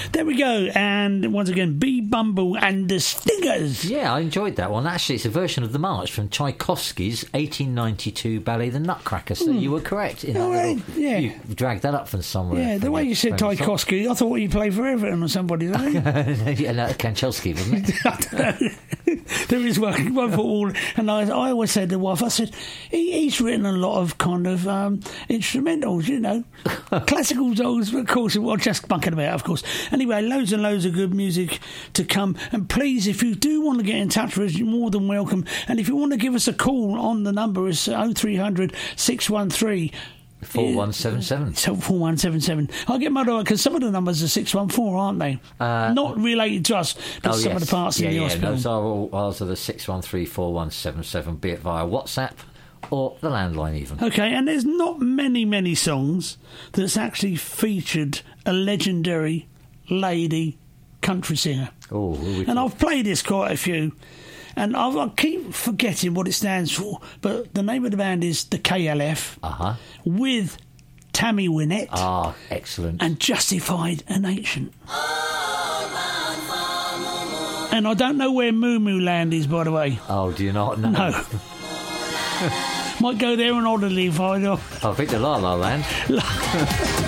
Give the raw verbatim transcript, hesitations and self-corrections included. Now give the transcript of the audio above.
There we go. And once again, B. Bumble and the Stingers. Yeah, I enjoyed that one. Actually, it's a version of the march from Tchaikovsky's eighteen ninety-two ballet The Nutcracker. So mm. you were correct. In oh, that right. little, yeah. You dragged that up from somewhere. Yeah, the way you said Tchaikovsky, I thought you played for Everton or somebody. Yeah, no, Kanchelski, wasn't it? I don't know. There is one, one football, and I, I always said to the wife, I said, he, he's written a lot of kind of um, instrumentals, you know, classical songs, but of course, well, just bunking about, of course. Anyway, loads and loads of good music to come, and please, if you do want to get in touch with us, you're more than welcome, and if you want to give us a call on the number, it's oh three hundred, six one three four one seven seven. So four one seven seven. I get muddled up because some of the numbers are six one four, aren't they? Uh, Not related to us, but oh, some yes. of the parts yeah, in the yeah, hospital. Those are all ours are the six one three four one seven seven, be it via WhatsApp or the landline even. Okay, and there's not many, many songs that's actually featured a legendary lady country singer. Oh, and I've played this quite a few. And I've, I keep forgetting what it stands for, but the name of the band is the K L F, uh-huh. with Tammy Wynette. Ah, excellent. And Justified and Ancient. And I don't know where Moo Moo Land is, by the way. Oh, do you not know? No. Might go there and oddly find off. I think the La La Land.